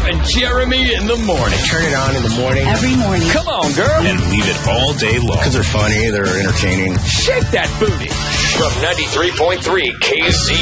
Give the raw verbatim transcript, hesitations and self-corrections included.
and Jeremy in the morning. Turn it on in the morning. Every morning. Come on, girl. And leave it all day long. Because they're funny, they're entertaining. Shake that booty. From ninety-three point three K Z